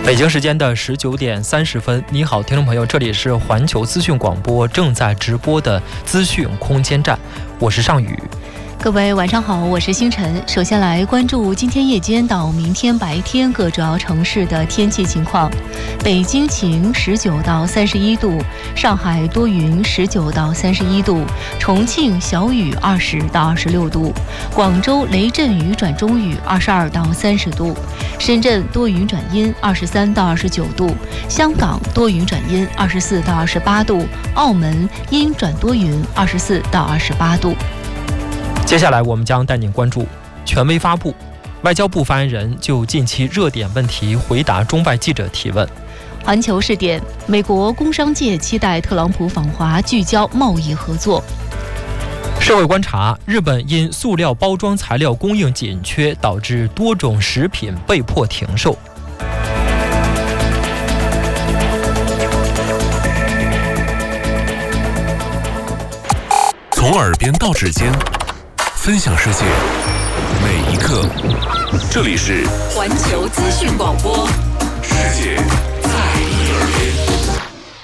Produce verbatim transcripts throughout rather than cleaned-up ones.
北京时间的十九点三十分，你好，听众朋友，这里是环球资讯广播正在直播的资讯空间站，我是尚宇。 各位晚上好，我是星辰。首先来关注今天夜间到明天白天各主要城市的天气情况。北京晴，十九到三十一度；上海多云，十九到三十一度；重庆小雨，二十到二十六度；广州雷阵雨转中雨，二十二到三十度；深圳多云转阴，二十三到二十九度；香港多云转阴，二十四到二十八度；澳门阴转多云，二十四到二十八度。 接下来我们将带您关注权威发布，外交部发言人就近期热点问题回答中外记者提问。 环球视点，美国工商界期待特朗普访华，聚焦贸易合作。 社会观察，日本因塑料包装材料供应紧缺，导致多种食品被迫停售。 从耳边到指尖，分享世界每一刻。这里是环球资讯广播， 世界在你耳边。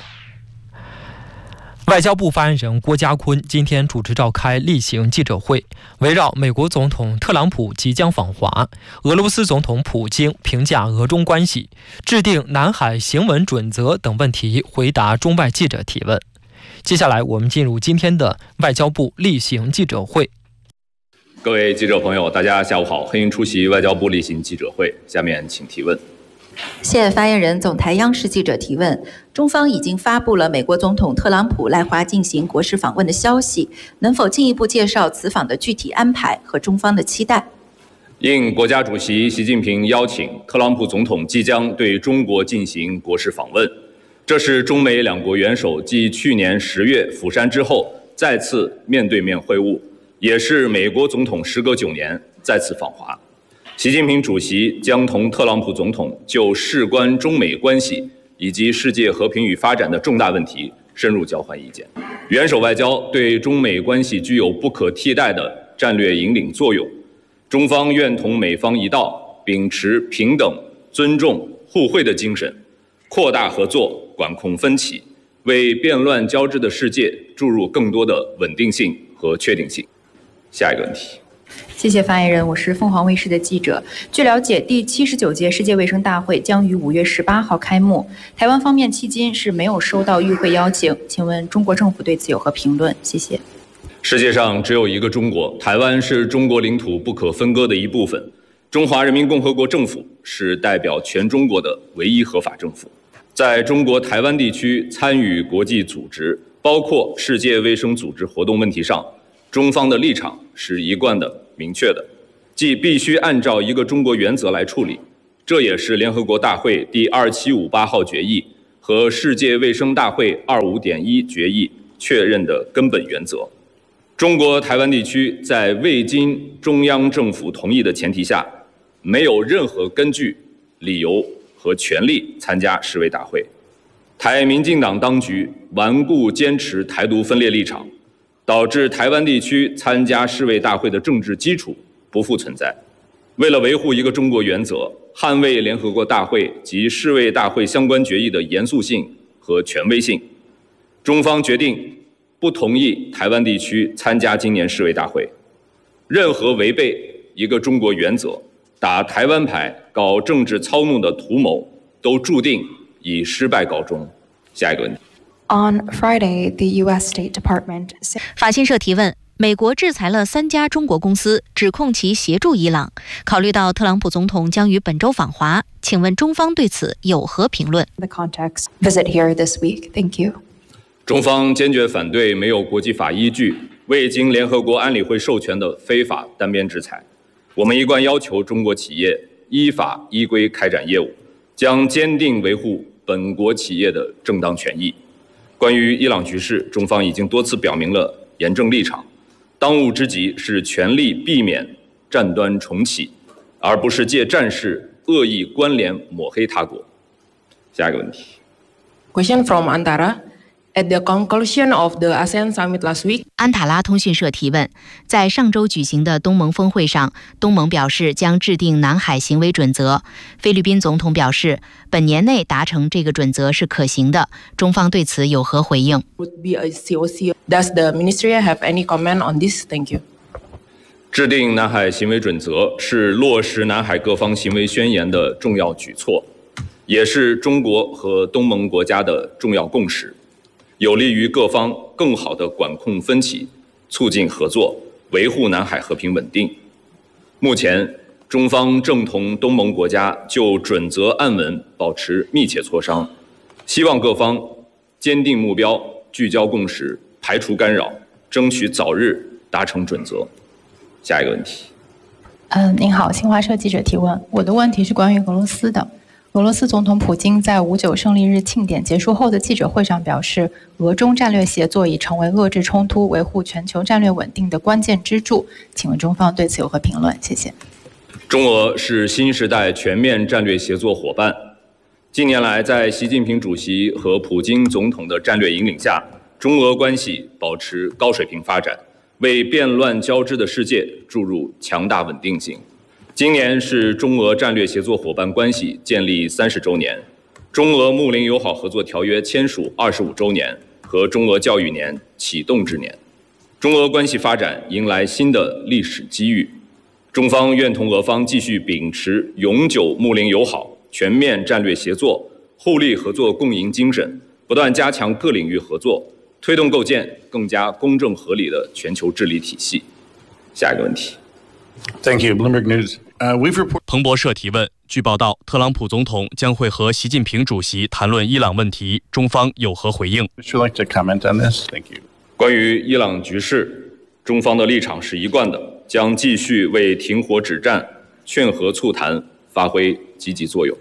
外交部发言人郭家坤今天主持召开例行记者会，围绕美国总统特朗普即将访华，俄罗斯总统普京评价俄中关系，制定南海行文准则等问题回答中外记者提问。接下来我们进入今天的外交部例行记者会。 各位记者朋友，大家下午好，欢迎出席外交部例行记者会。下面请提问。 现发言人总台央视记者提问：中方已经发布了美国总统特朗普来华进行国事访问的消息，能否进一步介绍此访的具体安排和中方的期待？ 应国家主席习近平邀请，特朗普总统即将对中国进行国事访问，这是中美两国元首继去年十月釜山之后再次面对面会晤，也是美国总统时隔九年再次访华。习近平主席将同特朗普总统就事关中美关系以及世界和平与发展的重大问题深入交换意见。元首外交对中美关系具有不可替代的战略引领作用，中方愿同美方一道，秉持平等、尊重、互惠的精神，扩大合作，管控分歧，为变乱交织的世界注入更多的稳定性和确定性。下一个问题。 谢谢发言人，我是凤凰卫视的记者。据了解，第七十九届世界卫生大会将于五月十八号开幕，台湾方面迄今是没有收到与会邀请，请问中国政府对此有何评论？谢谢。 世界上只有一个中国，台湾是中国领土不可分割的一部分。中华人民共和国政府是代表全中国的唯一合法政府。在中国台湾地区参与国际组织，包括世界卫生组织活动问题上，中方的立场是一贯的、明确的，即必须按照一个中国原则来处理，这也是联合国大会第二七五八号决议和世界卫生大会二五点一决议确认的根本原则。中国台湾地区在未经中央政府同意的前提下，没有任何根据、理由和权利参加世卫大会。台民进党当局顽固坚持台独分裂立场，导致台湾地区参加世卫大会的政治基础不复存在。为了维护一个中国原则，捍卫联合国大会及世卫大会相关决议的严肃性和权威性，中方决定不同意台湾地区参加今年世卫大会。任何违背一个中国原则、打台湾牌、搞政治操弄的图谋，都注定以失败告终。下一个问题。 On Friday, the U S State Department... 法新社提问：美国制裁了三家中国公司，指控其协助伊朗。考虑到特朗普总统将于本周访华，请问中方对此有何评论？ The context visit here this week. Thank you. 中方坚决反对没有国际法依据、未经联合国安理会授权的非法单边制裁。我们一贯要求中国企业依法依规开展业务，将坚定维护本国企业的正当权益。关于伊朗局势，中方已经多次表明了严正立场，当务之急是全力避免战端重启，而不是借战事恶意关联抹黑他国。下一个问题。 Question from Antara. At the conclusion of the ASEAN Summit last week， 安塔拉通讯社提问，在上周举行的东盟峰会上，东盟表示将制定南海行为准则。菲律宾总统表示，本年内达成这个准则是可行的。中方对此有何回应 ？Would be a C O C. Does the Ministry have any comment on this? Thank you. 制定南海行为准则是落实南海各方行为宣言的重要举措，也是中国和东盟国家的重要共识。有利于各方更好地管控分歧，促进合作，维护南海和平稳定。目前，中方正同东盟国家就准则案文保持密切磋商，希望各方坚定目标，聚焦共识，排除干扰，争取早日达成准则。下一个问题。 嗯，您好，新华社记者提问，我的问题是关于俄罗斯的。俄罗斯总统普京在五九胜利日庆典结束后的记者会上表示，俄中战略协作已成为遏制冲突、维护全球战略稳定的关键支柱。请问中方对此有何评论？谢谢。 中俄是新时代全面战略协作伙伴。近年来，在习近平主席和普京总统的战略引领下，中俄关系保持高水平发展，为变乱交织的世界注入强大稳定性。今年是中俄战略协作伙伴关系建立三十周年，中俄睦邻友好合作条约签署二十五周年和中俄教育年启动之年，中俄关系发展迎来新的历史机遇。中方愿同俄方继续秉持永久睦邻友好、全面战略协作、互利合作共赢精神，不断加强各领域合作，推动构建更加公正合理的全球治理体系。下一个问题。 Thank you. Bloomberg News. Uh, we've report- 彭博社提问，据报道，特朗普总统将会和习近平主席谈论伊朗问题，中方有何回应 Would you like to comment on this? Thank you. 关于伊朗局势，中方的立场是一贯的，将继续为停火止战、劝和促谈发挥积极作用。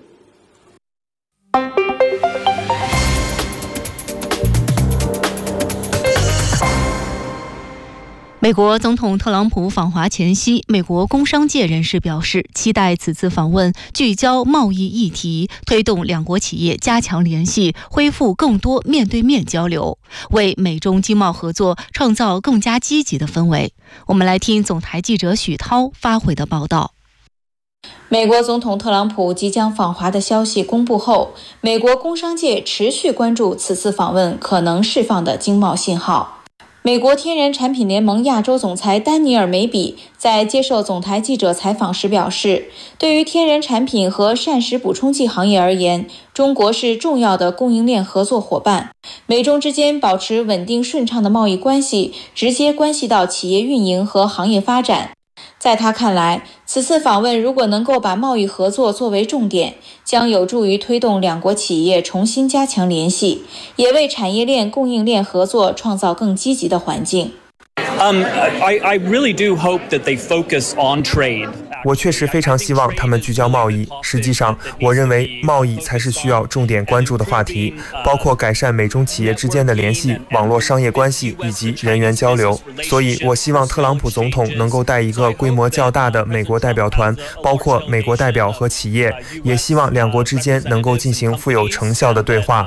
美国总统特朗普访华前夕，美国工商界人士表示，期待此次访问聚焦贸易议题，推动两国企业加强联系，恢复更多面对面交流，为美中经贸合作创造更加积极的氛围。我们来听总台记者许涛发回的报道。 美国总统特朗普即将访华的消息公布后，美国工商界持续关注此次访问可能释放的经贸信号。美国天然产品联盟亚洲总裁丹尼尔·梅比在接受总台记者采访时表示，对于天然产品和膳食补充剂行业而言，中国是重要的供应链合作伙伴。美中之间保持稳定顺畅的贸易关系，直接关系到企业运营和行业发展。在他看来，此次访问如果能够把贸易合作作为重点，将有助于推动两国企业重新加强联系，也为产业链、供应链合作创造更积极的环境。 Um, I, I really do hope that they focus on trade. 我确实非常希望他们聚焦贸易。实际上，我认为贸易才是需要重点关注的话题，包括改善美中企业之间的联系、网络商业关系以及人员交流。所以，我希望特朗普总统能够带一个规模较大的美国代表团，包括美国代表和企业，也希望两国之间能够进行富有成效的对话。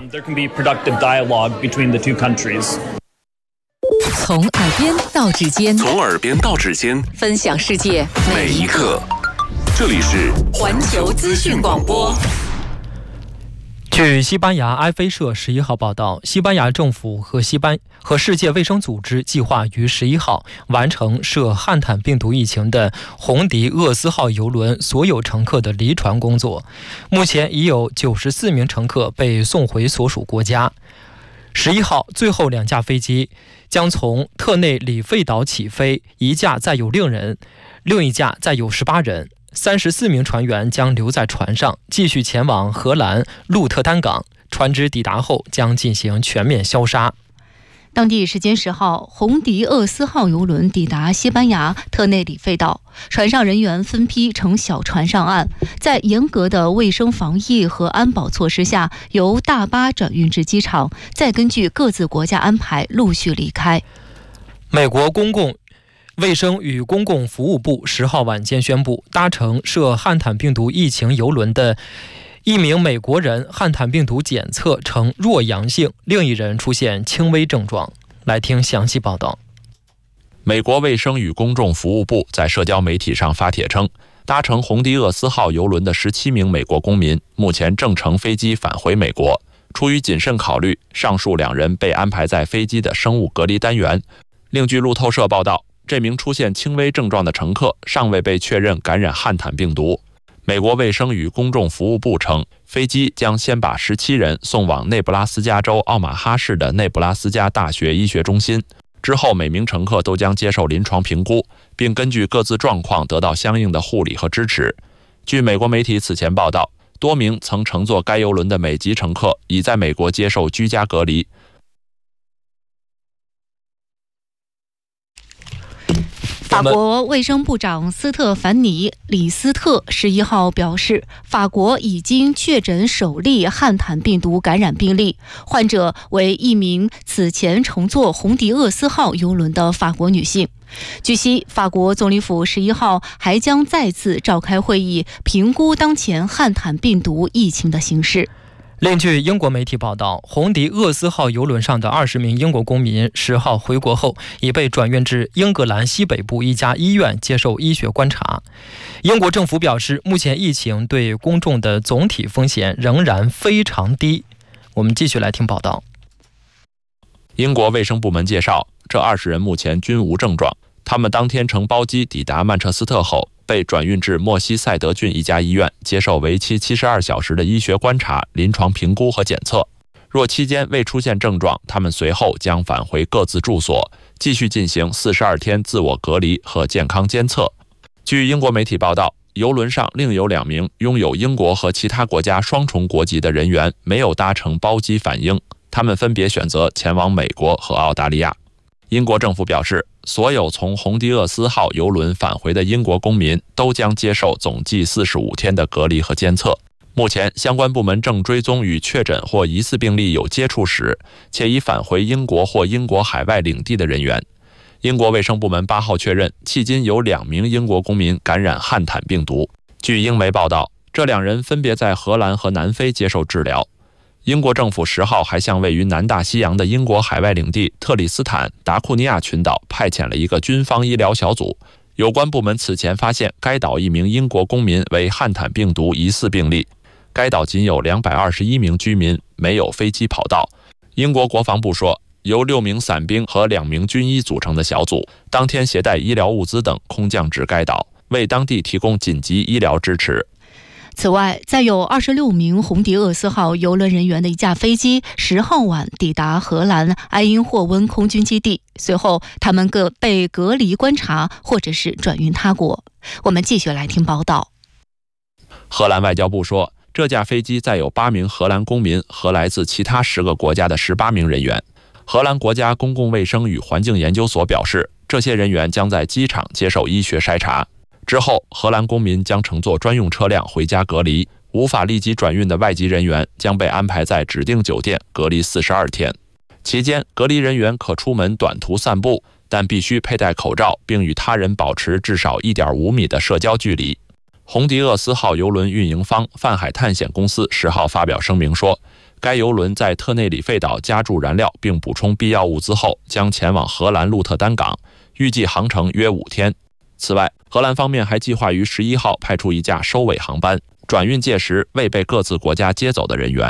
从耳边到指尖， 从耳边到指尖， 分享世界每一刻。这里是环球资讯广播。 据西班牙埃菲社十一号报道，西班牙政府和西班和世界卫生组织计划于十一号完成涉汉坦病毒疫情的红迪厄斯号邮轮所有乘客的离船工作。目前已有九十四名乘客被送回所属国家。十一号，最后两架飞机将从特内里费岛起飞，一架载有六人，另一架载有十八人。三十四名船员将留在船上，继续前往荷兰鹿特丹港。船只抵达后将进行全面消杀。 当地时间十号，红迪厄斯号邮轮抵达西班牙特内里费岛，船上人员分批乘小船上岸，在严格的卫生防疫和安保措施下，由大巴转运至机场，再根据各自国家安排陆续离开。 美国公共卫生与公共服务部十号晚间宣布，搭乘涉汉坦病毒疫情邮轮的一名美国人汉坦病毒检测呈弱阳性，另一人出现轻微症状。来听详细报道。 美国卫生与公众服务部在社交媒体上发帖称，搭乘红迪厄斯号邮轮的十七名美国公民目前正乘飞机返回美国。出于谨慎考虑，上述两人被安排在飞机的生物隔离单元。另据路透社报道，这名出现轻微症状的乘客尚未被确认感染汉坦病毒。美国卫生与公众服务部称，飞机将先把十七人送往内布拉斯加州奥马哈市的内布拉斯加大学医学中心，之后每名乘客都将接受临床评估，并根据各自状况得到相应的护理和支持。据美国媒体此前报道，多名曾乘坐该邮轮的美籍乘客已在美国接受居家隔离。 法国卫生部长斯特凡尼·李斯特十一号表示，法国已经确诊首例汉坦病毒感染病例，患者为一名此前乘坐红迪厄斯号邮轮的法国女性。据悉，法国总理府十一号还将再次召开会议，评估当前汉坦病毒疫情的形势。 另据英国媒体报道，红迪厄斯号邮轮上的二十名英国公民十号回国后，已被转运至英格兰西北部一家医院接受医学观察。英国政府表示，目前疫情对公众的总体风险仍然非常低。我们继续来听报道。 英国卫生部门介绍，这二十人目前均无症状，他们当天乘包机抵达曼彻斯特后，被转运至莫西塞德郡一家医院，接受为期七十二小时的医学观察、临床评估和检测。若期间未出现症状，他们随后将返回各自住所，继续进行四十二天自我隔离和健康监测。据英国媒体报道，邮轮上另有两名拥有英国和其他国家双重国籍的人员没有搭乘包机返英，他们分别选择前往美国和澳大利亚。英国政府表示，所有从红迪厄斯号邮轮返回的英国公民都将接受总计四十五天的隔离和监测。目前，相关部门正追踪与确诊或疑似病例有接触史且已返回英国或英国海外领地的人员。英国卫生部门八号确认，迄今有两名英国公民感染汉坦病毒。据英媒报道，这两人分别在荷兰和南非接受治疗。英国政府十号还向位于南大西洋的英国海外领地特里斯坦达库尼亚群岛派遣了一个军方医疗小组。有关部门此前发现该岛一名英国公民为汉坦病毒疑似病例。该岛仅有两百二十一名居民，没有飞机跑道。英国国防部说，由六名伞兵和两名军医组成的小组，当天携带医疗物资等空降至该岛，为当地提供紧急医疗支持。 此外，载有二十六名红迪厄斯号邮轮人员的一架飞机十号晚抵达荷兰埃因霍温空军基地，随后他们各被隔离观察或者是转运他国。我们继续来听报道。 荷兰外交部说，这架飞机载有八名荷兰公民和来自其他十个国家的十八名人员。荷兰国家公共卫生与环境研究所表示，这些人员将在机场接受医学筛查。之后，荷兰公民将乘坐专用车辆回家隔离，无法立即转运的外籍人员将被安排在指定酒店隔离四十二天。期间，隔离人员可出门短途散步，但必须佩戴口罩，并与他人保持至少 一点五米的社交距离。红迪厄斯号邮轮运营方泛海探险公司十号发表声明说，该邮轮在特内里费岛加注燃料并补充必要物资后，将前往荷兰鹿特丹港，预计航程约五天。此外，荷兰方面还计划于十一号派出一架收尾航班，转运届时未被各自国家接走的人员。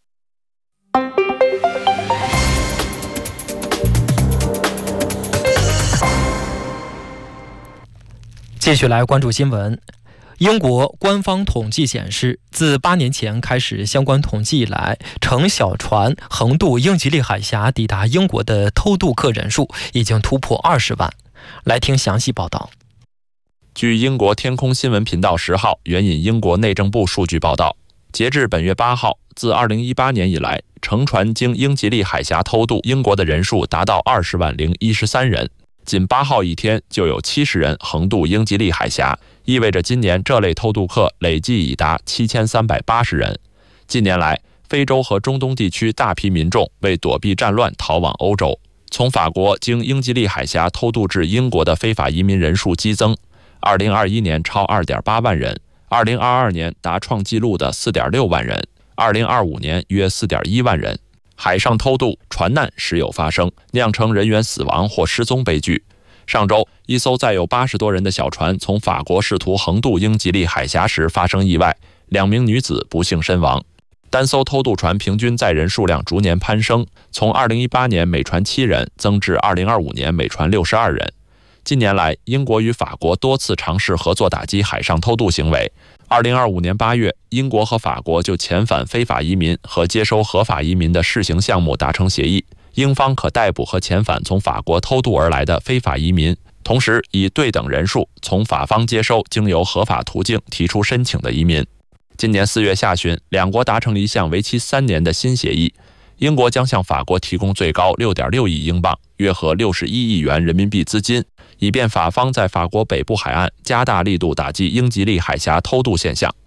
继续来关注新闻。英国官方统计显示，自八年前开始相关统计以来，乘小船横渡英吉利海峡抵达英国的偷渡客人数已经突破二十万。来听详细报道。 据英国天空新闻频道十号援引英国内政部数据报道，截至本月八号，自二零一八年以来，乘船经英吉利海峡偷渡英国的人数达到二十万零一十三人。仅八号一天就有七十人横渡英吉利海峡，意味着今年这类偷渡客累计已达七千三百八十人。近年来，非洲和中东地区大批民众为躲避战乱逃往欧洲，从法国经英吉利海峡偷渡至英国的非法移民人数激增。二零二一年超 二点八万人， 二零二二年达创纪录的 四点六万人，二零二五年约 四点一万人。海上偷渡、船难时有发生，酿成人员死亡或失踪悲剧。上周，一艘载有八十多人的小船从法国试图横渡英吉利海峡时发生意外，两名女子不幸身亡。单艘偷渡船平均载人数量逐年攀升，从二零一八年每船七人增至二零二五年每船六十二人。近年来，英国与法国多次尝试合作打击海上偷渡行为。二零二五年八月，英国和法国就遣返非法移民和接收合法移民的试行项目达成协议，英方可逮捕和遣返从法国偷渡而来的非法移民，同时以对等人数从法方接收经由合法途径提出申请的移民。今年四月下旬，两国达成一项为期三年的新协议，英国将向法国提供最高 六点六亿英镑，约合六十一亿元人民币资金，以便法方在法国北部海岸加大力度打击英吉利海峡偷渡现象。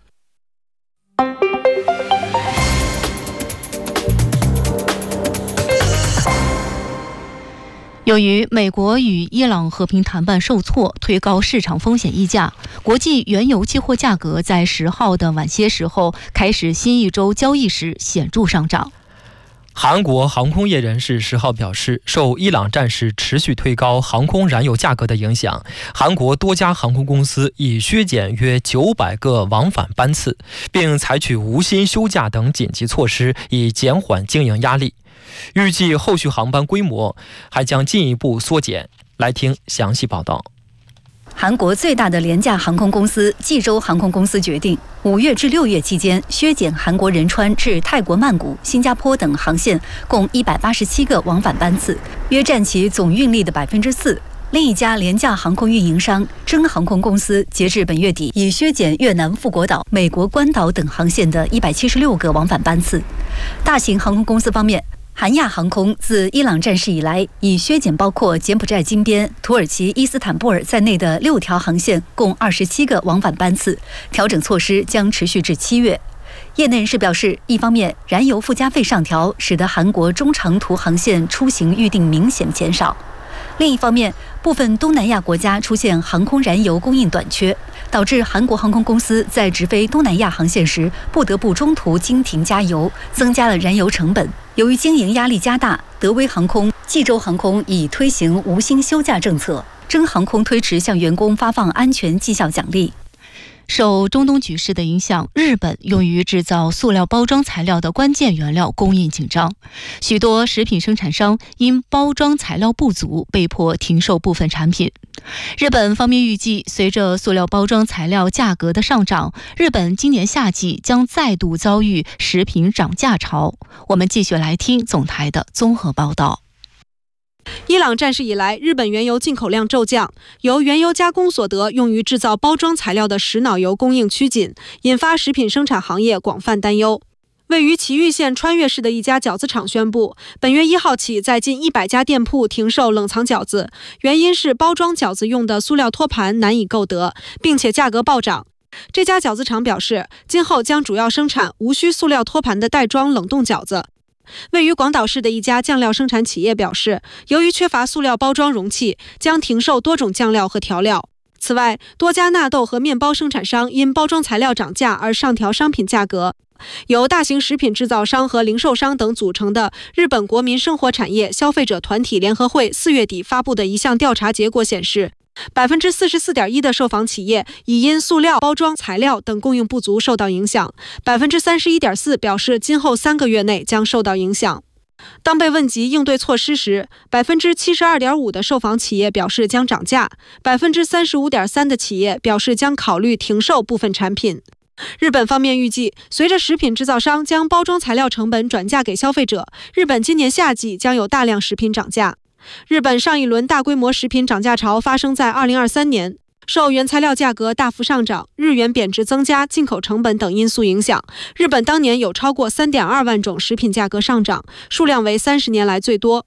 由于美国与伊朗和平谈判受挫，推高市场风险溢价，国际原油期货价格在十号的晚些时候开始新一周交易时显著上涨。 韩国航空业人士十号表示，受伊朗战事持续推高航空燃油价格的影响，韩国多家航空公司已削减约九百个往返班次，并采取无薪休假等紧急措施，以减缓经营压力。预计后续航班规模还将进一步缩减。来听详细报道。 韩国最大的廉价航空公司济州航空公司决定，五月至六月期间削减韩国仁川至泰国曼谷、新加坡等航线共一百八十七个往返班次，约占其总运力的百分之四。另一家廉价航空运营商真航空公司截至本月底已削减越南富国岛、美国关岛等航线的一百七十六个往返班次。大型航空公司方面，韩亚航空自伊朗战事以来，已削减包括柬埔寨金边、土耳其伊斯坦布尔在内的六条航线，共二十七个往返班次。调整措施将持续至七月。业内人士表示，一方面，燃油附加费上调，使得韩国中长途航线出行预订明显减少；另一方面，部分东南亚国家出现航空燃油供应短缺，导致韩国航空公司在直飞东南亚航线时不得不中途经停加油，增加了燃油成本。由于经营压力加大，德威航空、济州航空已推行无薪休假政策，真航空推迟向员工发放安全绩效奖励。 受中东局势的影响，日本用于制造塑料包装材料的关键原料供应紧张，许多食品生产商因包装材料不足被迫停售部分产品。日本方面预计，随着塑料包装材料价格的上涨，日本今年夏季将再度遭遇食品涨价潮。我们继续来听总台的综合报道。 伊朗战事以来，日本原油进口量骤降，由原油加工所得用于制造包装材料的石脑油供应趋紧，引发食品生产行业广泛担忧。位于埼玉县川越市的一家饺子厂宣布，本月一号起在近一百家店铺停售冷藏饺子，原因是包装饺子用的塑料托盘难以购得，并且价格暴涨。这家饺子厂表示，今后将主要生产无需塑料托盘的袋装冷冻饺子。位于广岛市的一家酱料生产企业表示，由于缺乏塑料包装容器，将停售多种酱料和调料。此外，多家纳豆和面包生产商因包装材料涨价而上调商品价格。由大型食品制造商和零售商等组成的日本国民生活产业消费者团体联合会四月底发布的一项调查结果显示，百分之四十四点一的受访企业已因塑料、包装材料等供应不足受到影响，百分之三十一点四表示今后三个月内将受到影响。当被问及应对措施时，百分之七十二点五的受访企业表示将涨价，百分之三十五点三的企业表示将考虑停售部分产品。日本方面预计，随着食品制造商将包装材料成本转嫁给消费者，日本今年夏季将有大量食品涨价。日本上一轮大规模食品涨价潮发生在二零二三年，受原材料价格大幅上涨、日元贬值增加、进口成本等因素影响，日本当年有超过 三点二万种食品价格上涨，数量为三十年来最多。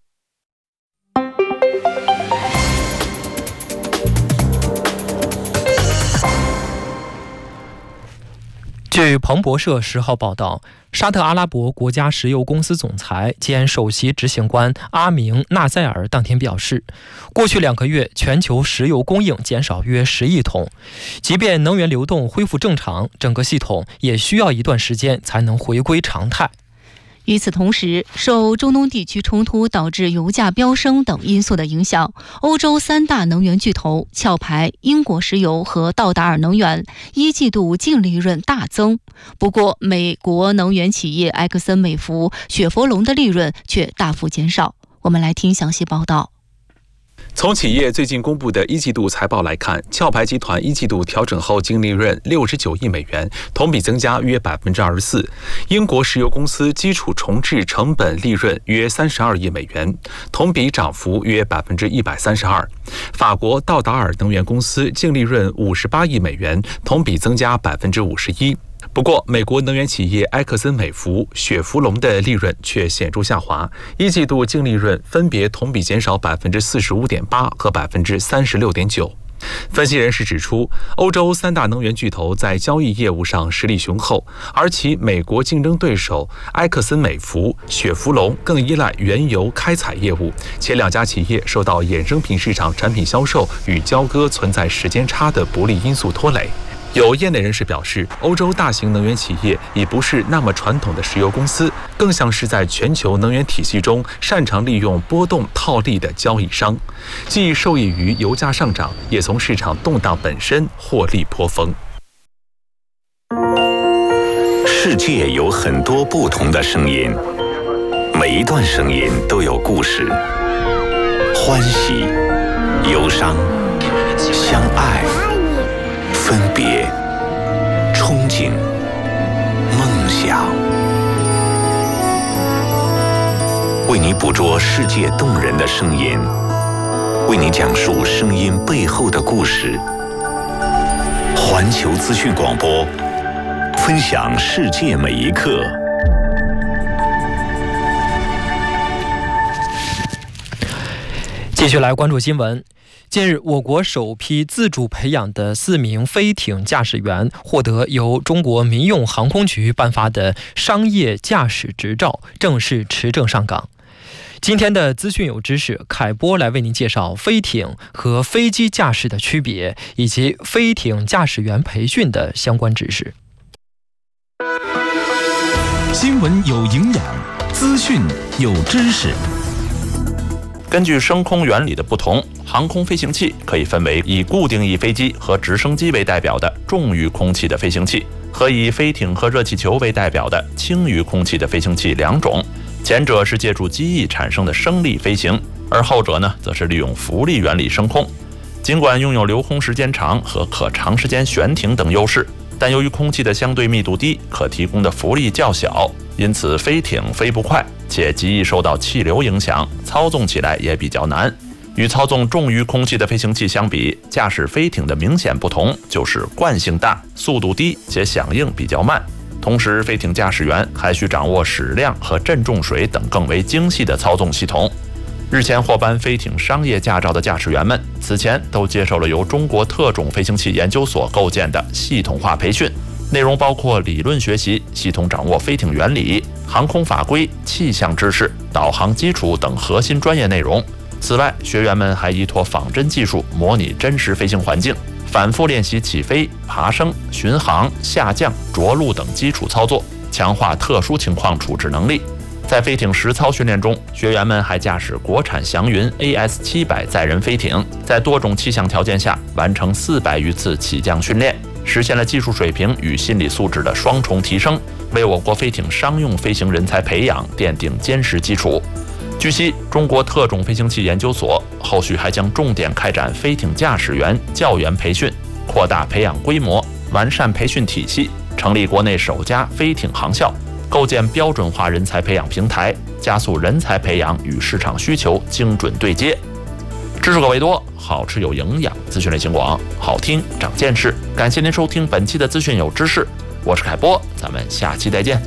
据彭博社十号报道，沙特阿拉伯国家石油公司总裁兼首席执行官阿明·纳塞尔当天表示，过去两个月全球石油供应减少约十亿桶，即便能源流动恢复正常，整个系统也需要一段时间才能回归常态。 与此同时，受中东地区冲突导致油价飙升等因素的影响，欧洲三大能源巨头壳牌英国石油和道达尔能源一季度净利润大增。不过，美国能源企业埃克森美孚、雪佛龙的利润却大幅减少。我们来听详细报道。 从企业最近公布的一季度财报来看，壳牌集团一季度调整后净利润六十九亿美元，同比增加约百分之二十四。英国石油公司基础重置成本利润约三十二亿美元，同比涨幅约百分之一百三十二。法国道达尔能源公司净利润五十八亿美元，同比增加百分之五十一。不过，美国能源企业埃克森美孚、雪佛龙的利润却显著下滑，一季度净利润分别同比减少百分之四十五点八和百分之三十六点九。分析人士指出，欧洲三大能源巨头在交易业务上实力雄厚，而其美国竞争对手埃克森美孚、雪佛龙更依赖原油开采业务，且两家企业受到衍生品市场产品销售与交割存在时间差的不利因素拖累。有业内人士表示，欧洲大型能源企业已不是那么传统的石油公司，更像是在全球能源体系中擅长利用波动套利的交易商，既受益于油价上涨，也从市场动荡本身获利颇丰。 世界有很多不同的声音，每一段声音都有故事，欢喜、忧伤、相爱、分别、憧憬、梦想，为你捕捉世界动人的声音，为你讲述声音背后的故事。环球资讯广播，分享世界每一刻。 继续来关注新闻。近日，我国首批自主培养的四名飞艇驾驶员获得由中国民用航空局颁发的商业驾驶执照，正式持证上岗。今天的资讯有知识，凯波来为您介绍飞艇和飞机驾驶的区别，以及飞艇驾驶员培训的相关知识。 新闻有营养，资讯有知识。 根据升空原理的不同，航空飞行器可以分为以固定翼飞机和直升机为代表的重于空气的飞行器，和以飞艇和热气球为代表的轻于空气的飞行器两种。前者是借助机翼产生的升力飞行，而后者呢，则是利用浮力原理升空。尽管拥有留空时间长和可长时间悬停等优势，但由于空气的相对密度低，可提供的浮力较小，因此飞艇飞不快，且极易受到气流影响，操纵起来也比较难。与操纵重于空气的飞行器相比，驾驶飞艇的明显不同就是惯性大、速度低且响应比较慢。同时，飞艇驾驶员还需掌握矢量和震重水等更为精细的操纵系统。日前获颁飞艇商业驾照的驾驶员们，此前都接受了由中国特种飞行器研究所构建的系统化培训，内容包括理论学习、系统掌握飞艇原理、航空法规、气象知识、导航基础等核心专业内容。此外，学员们还依托仿真技术模拟真实飞行环境，反复练习起飞、爬升、巡航、下降、着陆等基础操作，强化特殊情况处置能力。在飞艇实操训练中，学员们还驾驶国产祥云 A S 七百 载人飞艇，在多种气象条件下完成四百余次起降训练，实现了技术水平与心理素质的双重提升，为我国飞艇商用飞行人才培养奠定坚实基础。据悉，中国特种飞行器研究所后续还将重点开展飞艇驾驶员教员培训，扩大培养规模，完善培训体系，成立国内首家飞艇航校，构建标准化人才培养平台，加速人才培养与市场需求精准对接。知识可谓多，好吃有营养，资讯类型广，好听长见识。感谢您收听本期的资讯有知识，我是凯波，咱们下期再见。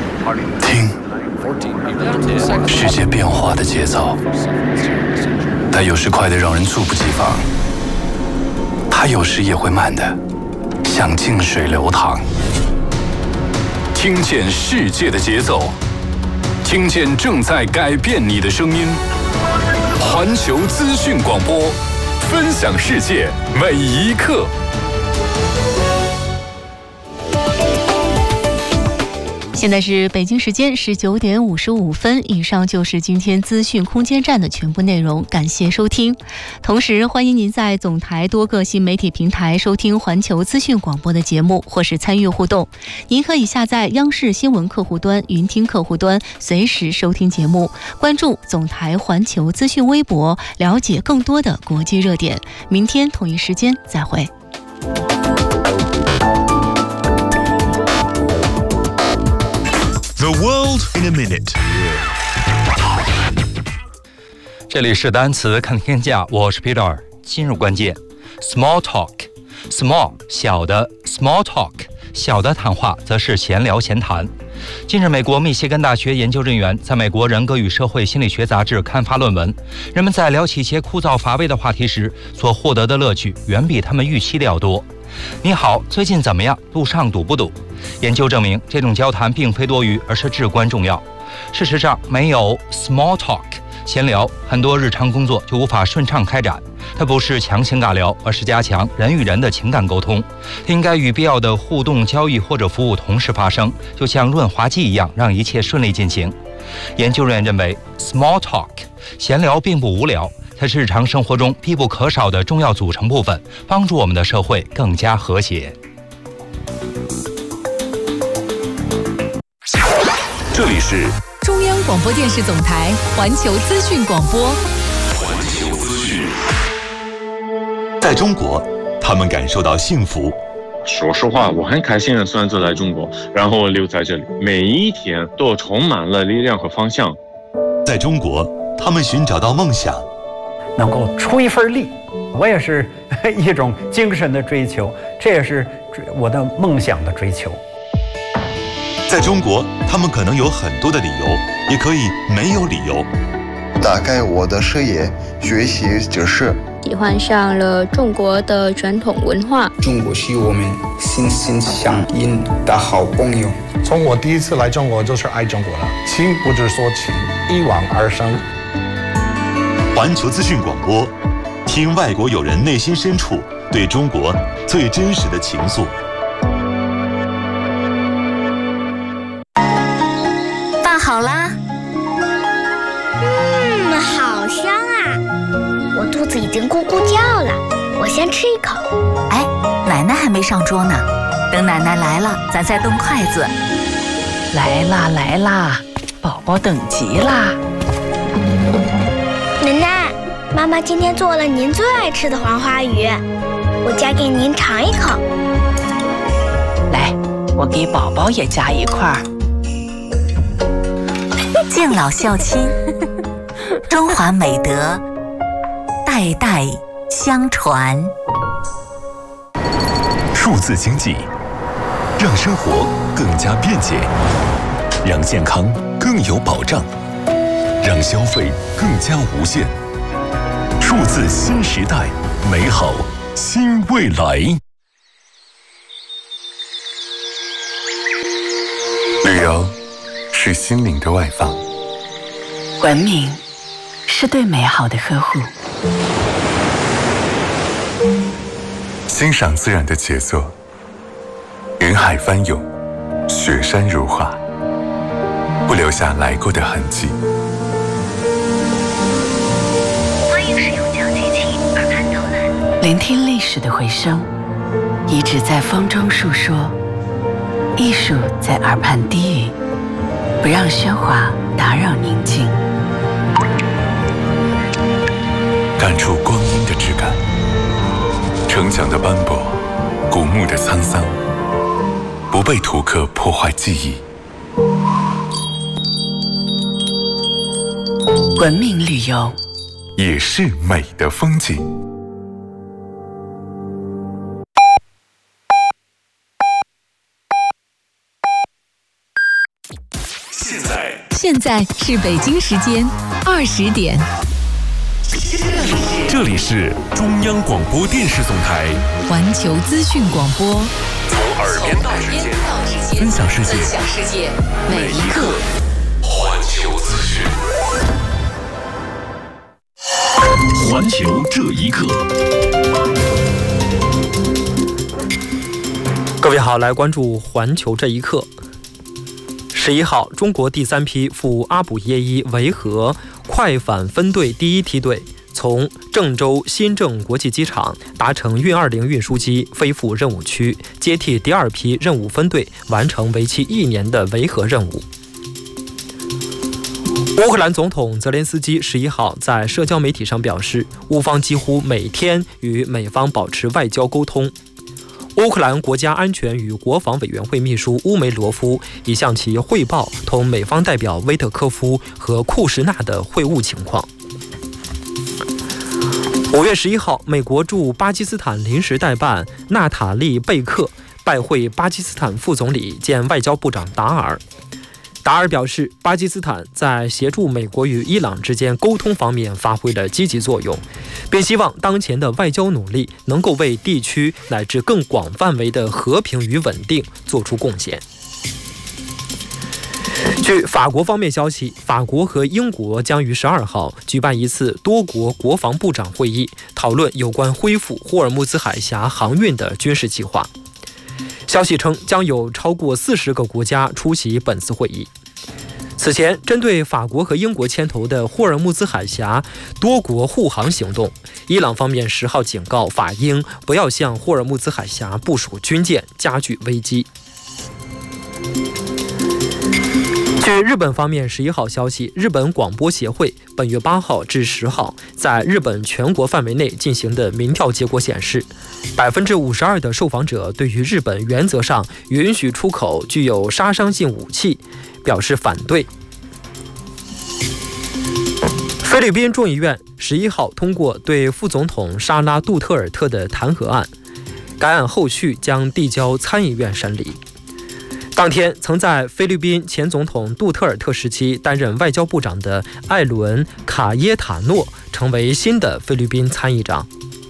听世界变化的节奏， 它有时快得让人猝不及防，它有时也会慢的像静水流淌。听见世界的节奏，听见正在改变你的声音。环球资讯广播，分享世界每一刻。 现在是北京时间十九点五十五分，以上就是今天资讯空间站的全部内容，感谢收听。同时，欢迎您在总台多个新媒体平台收听环球资讯广播的节目，或是参与互动。您可以下载央视新闻客户端、云听客户端，随时收听节目。关注总台环球资讯微博，了解更多的国际热点。明天同一时间再会。 The world in a minute。 这里是单词看天下，我是 Peter。今日关键 ：small talk。small 小的 ，small talk 小的谈话则是闲聊闲谈。近日，美国密歇根大学研究人员在美国人格与社会心理学杂志刊发论文，人们在聊起一些枯燥乏味的话题时，所获得的乐趣远比他们预期的要多。你好，最近怎么样？路上堵不堵？研究证明，这种交谈并非多余，而是至关重要。事实上，没有 small talk 闲聊，很多日常工作就无法顺畅开展。它不是强行尬聊，而是加强人与人的情感沟通。它应该与必要的互动、交易或者服务同时发生，就像润滑剂一样，让一切顺利进行。研究人员认为 ，small talk 闲聊并不无聊。它是日常生活中必不可少的重要组成部分，帮助我们的社会更加和谐。 这里是中央广播电视总台环球资讯广播。 环球资讯。 在中国，他们感受到幸福。 说实话，我很开心的选择来中国，然后留在这里，每一天都充满了力量和方向。 在中国，他们寻找到梦想。 能够出一份力，我也是一种精神的追求，这也是我的梦想的追求。 在中国，他们可能有很多的理由，也可以没有理由。 打开我的视野，学习知识， 喜欢上了中国的传统文化。 中国是我们心心相印的好朋友。 从我第一次来中国就是爱中国了，情不知所起，一往而生。 环球资讯广播，听外国友人内心深处对中国最真实的情愫。 饭好啦。嗯，好香啊！我肚子已经咕咕叫了，我先吃一口。 哎，奶奶还没上桌呢，等奶奶来了，咱再动筷子。 来啦来啦，宝宝等急啦。 奶奶，妈妈今天做了您最爱吃的黄花鱼，我夹给您尝一口。 来，我给宝宝也夹一块。 敬老孝亲，中华美德代代相传。 数字经济让生活更加便捷，让健康更有保障，让消费更加无限。数字新时代，美好新未来。旅游是心灵的外放， 文明是对美好的呵护， 欣赏自然的杰作，云海翻涌，雪山如画，不留下来过的痕迹。 欢迎使用小机器耳畔导览，聆听历史的回声，遗址在风中述说，艺术在耳畔低语，不让喧哗打扰宁静。 感触光阴的质感，城墙的斑驳，古墓的沧桑，不被图刻破坏记忆。 文明旅游也是美的风景。 现在是北京时间二十点。 这里是中央广播电视总台环球资讯广播， 从耳边到指尖，分享世界， 分享世界，每一刻。 环球资讯， 环球这一刻。 各位好，来关注环球这一刻。十一号，中国第三批赴阿卜耶伊维和快反分队第一梯队从郑州新郑国际机场搭乘运二零运输机飞赴任务区，接替第二批任务分队完成为期一年的维和任务。乌克兰总统泽连斯基十一号在社交媒体上表示，乌方几乎每天与美方保持外交沟通。乌克兰国家安全与国防委员会秘书乌梅罗夫已向其汇报同美方代表威特科夫和库什纳的会晤情况。五月十一号，美国驻巴基斯坦临时代办纳塔利·贝克拜会巴基斯坦副总理兼外交部长达尔。达尔表示，巴基斯坦在协助美国与伊朗之间沟通方面发挥了积极作用，并希望当前的外交努力能够为地区乃至更广范围的和平与稳定做出贡献。据法国方面消息，法国和英国将于十二号举办一次多国国防部长会议，讨论有关恢复霍尔木兹海峡航运的军事计划。消息称，将有超过四十个国家出席本次会议。此前，针对法国和英国牵头的霍尔木兹海峡多国护航行动，伊朗方面十号警告法英不要向霍尔木兹海峡部署军舰，加剧危机。据日本方面十一号消息，日本广播协会本月八号至十号在日本全国范围内进行的民调结果显示，百分之五十二的受访者对于日本原则上允许出口具有杀伤性武器表示反对。菲律宾众议院十一号通过对副总统沙拉杜特尔特的弹劾案，该案后续将递交参议院审理。当天，曾在菲律宾前总统杜特尔特时期担任外交部长的艾伦·卡耶塔诺成为新的菲律宾参议长。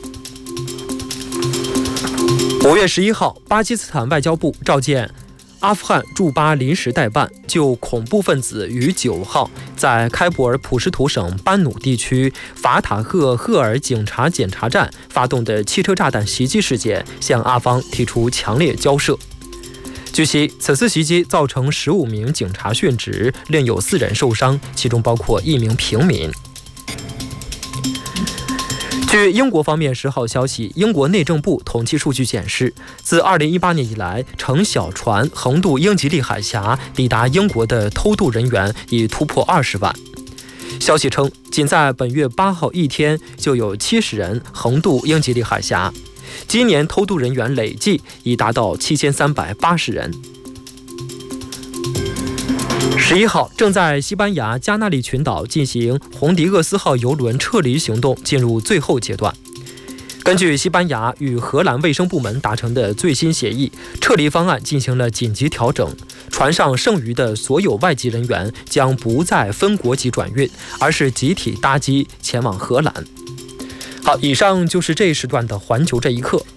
五月十一号，巴基斯坦外交部召见阿富汗驻巴临时代办，就恐怖分子于九号在开普尔普什图省班努地区法塔赫赫尔警察检查站发动的汽车炸弹袭击事件，向阿方提出强烈交涉。据悉，此次袭击造成十五名警察殉职，另有四人受伤，其中包括一名平民。据英国方面十号消息，英国内政部统计数据显示，自二零一八年以来，乘小船横渡英吉利海峡抵达英国的偷渡人员已突破二十万。消息称，仅在本月八号一天，就有七十人横渡英吉利海峡。今年偷渡人员累计已达到七千三百八十人。十一号，正在西班牙加那利群岛进行红迪厄斯号邮轮撤离行动进入最后阶段。根据西班牙与荷兰卫生部门达成的最新协议，撤离方案进行了紧急调整，船上剩余的所有外籍人员将不再分国籍转运，而是集体搭机前往荷兰。好，以上就是这一时段的环球这一刻。